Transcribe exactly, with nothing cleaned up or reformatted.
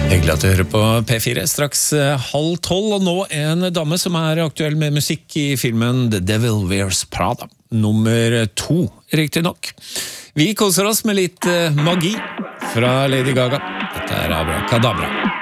Hyggelig at du hører på P fire, straks halv tolv, og nå en dame som er aktuell med musikk i filmen The Devil Wears Prada, nummer to, riktig nok. Vi koser oss med litt magi fra Lady Gaga. Dette er Abracadabra.